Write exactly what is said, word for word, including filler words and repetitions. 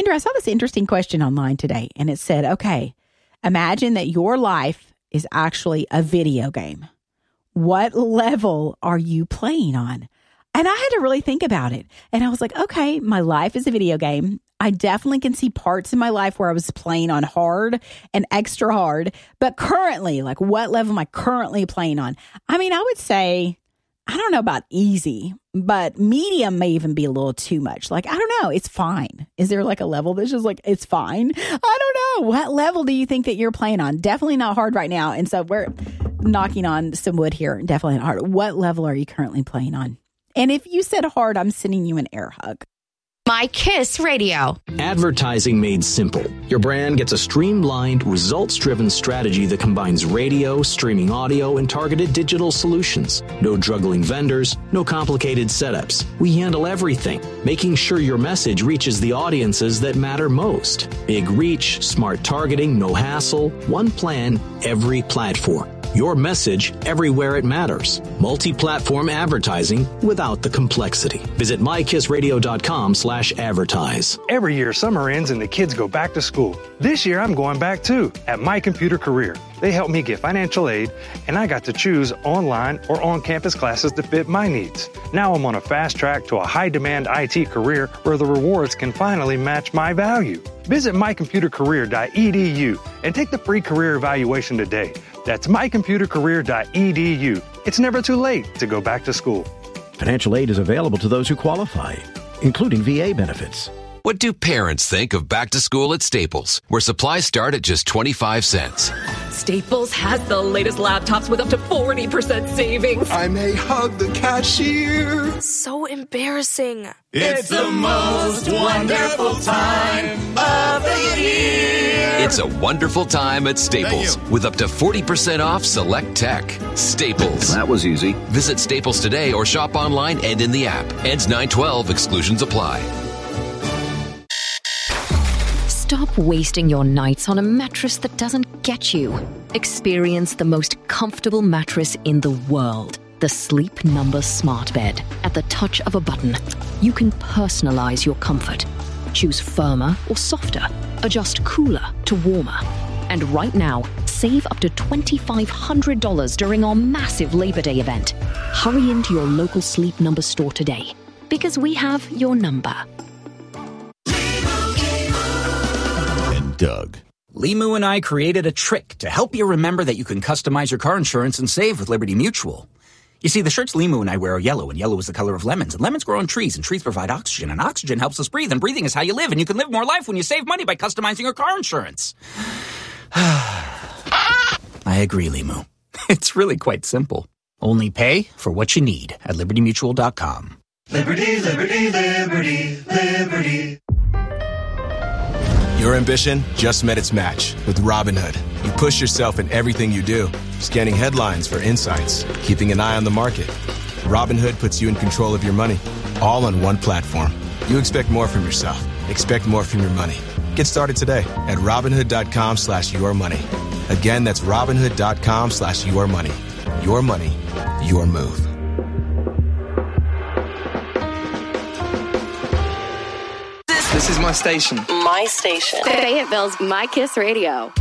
Andrew, I saw this interesting question online today, and it said, okay, imagine that your life is actually a video game. What level are you playing on? And I had to really think about it. And I was like, okay, my life is a video game. I definitely can see parts in my life where I was playing on hard and extra hard. But currently, like what level am I currently playing on? I mean, I would say, I don't know about easy, but medium may even be a little too much. Like, I don't know. It's fine. Is there like a level that's just like, it's fine? I don't know. What level do you think that you're playing on? Definitely not hard right now. And so we're knocking on some wood here. Definitely not hard. What level are you currently playing on? And if you said hard, I'm sending you an air hug. My Kiss Radio. Advertising made simple. Your brand gets a streamlined, results-driven strategy that combines radio, streaming audio, and targeted digital solutions. No juggling vendors, no complicated setups. We handle everything, making sure your message reaches the audiences that matter most. Big reach, smart targeting, no hassle, one plan, every platform. Your message everywhere it matters. Multi-platform advertising without the complexity. Visit mykissradio.com slash advertise. Every year, summer ends and the kids go back to school. This year, I'm going back too at My Computer Career. They helped me get financial aid, and I got to choose online or on-campus classes to fit my needs. Now I'm on a fast track to a high-demand I T career where the rewards can finally match my value. Visit my computer career dot e d u and take the free career evaluation today. That's my computer career dot e d u. It's never too late to go back to school. Financial aid is available to those who qualify, including V A benefits. What do parents think of back to school at Staples, where supplies start at just twenty-five cents? Staples has the latest laptops with up to forty percent savings. I may hug the cashier. So embarrassing. It's the most wonderful time of the year. It's a wonderful time at Staples with up to forty percent off select tech. Staples. That was easy. Visit Staples today or shop online and in the app. Ends nine twelve. Exclusions apply. Stop wasting your nights on a mattress that doesn't get you. Experience the most comfortable mattress in the world. The Sleep Number Smart Bed. At the touch of a button, you can personalize your comfort. Choose firmer or softer. Adjust cooler to warmer. And right now, save up to twenty-five hundred dollars during our massive Labor Day event. Hurry into your local Sleep Number store today, because we have your number. Doug. Limu and I created a trick to help you remember that you can customize your car insurance and save with Liberty Mutual. You see, the shirts Limu and I wear are yellow, and yellow is the color of lemons, and lemons grow on trees, and trees provide oxygen, and oxygen helps us breathe, and breathing is how you live, and you can live more life when you save money by customizing your car insurance. I agree, Limu. It's really quite simple. Only pay for what you need at liberty mutual dot com. Liberty, liberty, liberty, liberty. Your ambition just met its match with Robinhood. You push yourself in everything you do, scanning headlines for insights, keeping an eye on the market. Robinhood puts you in control of your money, all on one platform. You expect more from yourself. Expect more from your money. Get started today at Robinhood.com slash your money. Again, that's Robinhood.com slash your money. Your money, your move. This is my station. My station. Fayetteville's My Kiss Radio.